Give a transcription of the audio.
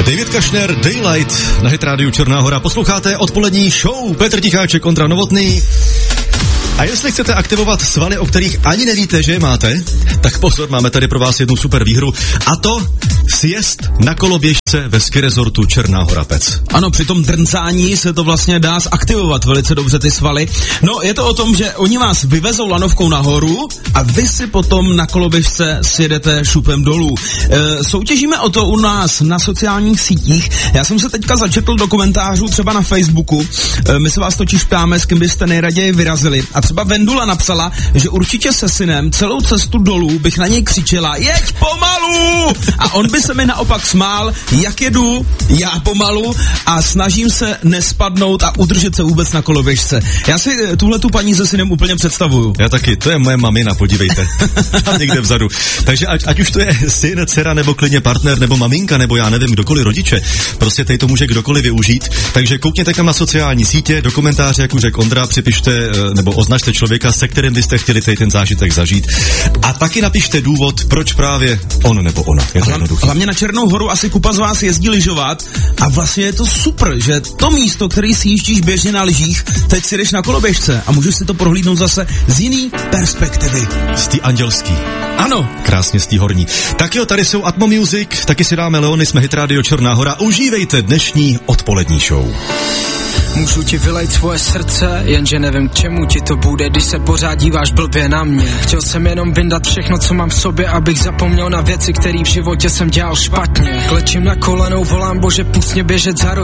David Kushner, Daylight na Hit Radio Černá Hora. Posloucháte odpolední show Petr Ticháček, Ondra Novotný. A jestli chcete aktivovat svaly, o kterých ani nevíte, že je máte, tak pozor, máme tady pro vás jednu super výhru. A to sjezd na koloběžce ve ski resortu Černá Hora Pec. Ano, při tom drncání se to vlastně dá zaktivovat velice dobře ty svaly. No, je to o tom, že oni vás vyvezou lanovkou nahoru a vy si potom na koloběžce sjedete šupem dolů. Soutěžíme o to u nás na sociálních sítích. Já jsem se teďka začetl do komentářů třeba na Facebooku. My se vás totiž ptáme, s kým byste nejraději vyrazili. A třeba Vendula napsala, že určitě se synem celou cestu dolů bych na něj křičela: jeď pomalu! A on by se mi naopak smál, jak jedu já pomalu a snažím se nespadnout a udržet se vůbec na koloběžce. Já si tuhletu paní se synem úplně představuju. Já taky, to je moje mamina, podívejte. Tam někde vzadu. Takže ať už to je syn, dcera, nebo klidně partner, nebo maminka, nebo já nevím, kdokoliv rodiče, prostě tady to může kdokoliv využít. Takže koukněte kam na sociální sítě, do komentáře, jak už řekl Ondra, připište nebo označte člověka, se kterým byste chtěli tady ten zážitek zažít. A taky napište důvod, proč právě on nebo ona. Je to jednoduché. Hlavně na Černou Horu asi kupa z vás jezdí lyžovat a vlastně je to super, že to místo, který si jíždíš běžně na lyžích, teď si jdeš na koloběžce a můžeš si to prohlídnout zase z jiný perspektivy. Z té andělský. Ano. Krásně z té horní. Tak jo, tady jsou Atmo Music, taky si dáme Leony, jsme Hit Radio Černá Hora. Užívejte dnešní odpolední show. Můžu ti vylejt svoje srdce, jenže nevím k čemu ti to bude, když se pořád díváš blbě na mě. Chtěl jsem jenom vyndat všechno, co mám v sobě, abych zapomněl na věci, které v životě jsem dělal špatně. Klečím na kolenou, volám Bože, pust mě běžet za